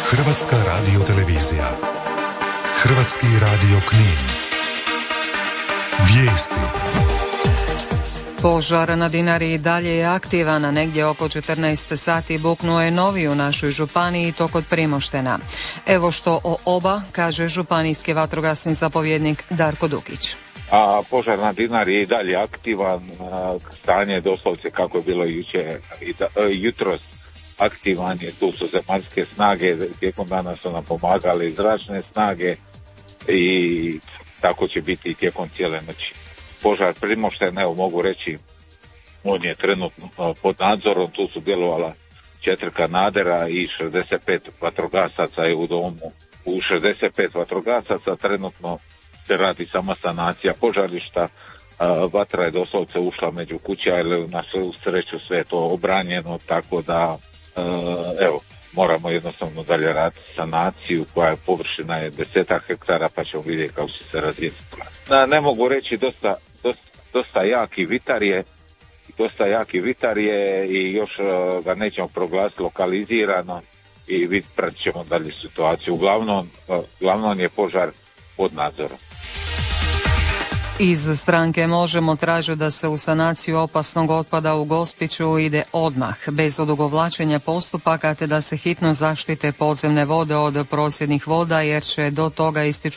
Hrvatska radiotelevizija. Hrvatski radio Knin. Vijesti. Požar na Dinari i dalje je aktivan, a negdje oko 14 sati buknuo je novi u našoj županiji i to kod Primoštena. Evo što o oba kaže županijski vatrogasni zapovjednik Darko Dukić. A požar na Dinari je i dalje aktivan, stanje je doslovce kako je bilo jutros aktivan je, tu su zemaljske snage, tijekom dana su nam pomagali zračne snage i tako će biti i tijekom cijele noći. Požar Primošten, evo mogu reći, on je trenutno pod nadzorom, tu su djelovala 4 kanadera i 65 vatrogasaca je u domu. U 65 vatrogasaca trenutno se radi sama sanacija požarišta, vatra je doslovce ušla među kuće, ali na svu sreću sve je to obranjeno, tako da evo, moramo jednostavno dalje raditi sanaciju koja je površina je 10 hektara, pa ćemo vidjeti kako će se razvijeti. Ne mogu reći, dosta jaki vitar je i još ga nećemo proglasiti lokalizirano i pratit ćemo dalje situaciju. Uglavnom je požar pod nadzorom. Iz stranke Možemo traže da se u sanaciju opasnog otpada u Gospiću ide odmah, bez odugovlačenja postupaka, te da se hitno zaštite podzemne vode od procjednih voda, jer će do toga, ističu